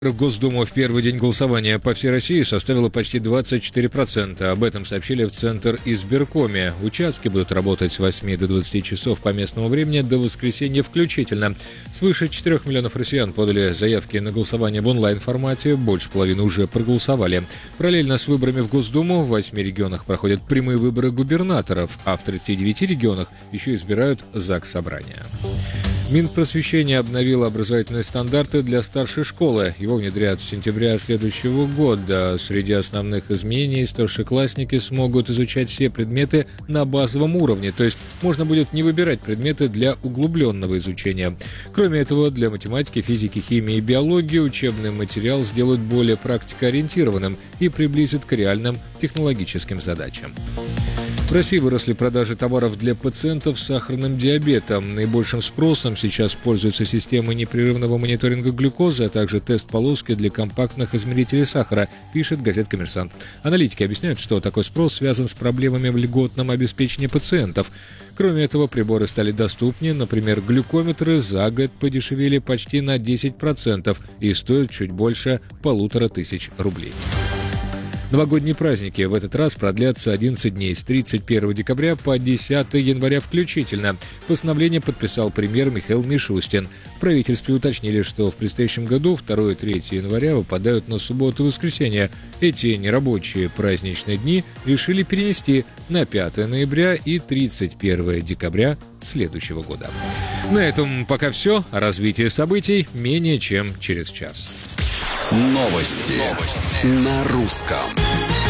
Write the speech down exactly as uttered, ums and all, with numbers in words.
В Госдуму в первый день голосования по всей России составило почти двадцать четыре процента. Об этом сообщили в Центр избиркоме. Участки будут работать с восьми до двадцати часов по местному времени до воскресенья включительно. Свыше четырёх миллионов россиян подали заявки на голосование в онлайн-формате. Больше половины уже проголосовали. Параллельно с выборами в Госдуму в восьми регионах проходят прямые выборы губернаторов, а в тридцати девяти регионах еще избирают Заксобрания. Минпросвещение обновило образовательные стандарты для старшей школы. Его внедрят с сентября следующего года. Среди основных изменений старшеклассники смогут изучать все предметы на базовом уровне, то есть можно будет не выбирать предметы для углубленного изучения. Кроме этого, для математики, физики, химии и биологии учебный материал сделают более практикоориентированным и приблизит к реальным технологическим задачам. В России выросли продажи товаров для пациентов с сахарным диабетом. Наибольшим спросом сейчас пользуются системы непрерывного мониторинга глюкозы, а также тест-полоски для компактных измерителей сахара, пишет газета «Коммерсант». Аналитики объясняют, что такой спрос связан с проблемами в льготном обеспечении пациентов. Кроме этого, приборы стали доступнее. Например, глюкометры за год подешевели почти на десять процентов и стоят чуть больше полутора тысяч рублей. Новогодние праздники в этот раз продлятся одиннадцать дней, с тридцать первого декабря по десятого января включительно. Постановление подписал премьер Михаил Мишустин. В правительстве уточнили, что в предстоящем году второго и третьего января выпадают на субботу и воскресенье. Эти нерабочие праздничные дни решили перенести на пятого ноября и тридцать первого декабря следующего года. На этом пока все. О развитии событий менее чем через час. Новости, Новости. На русском.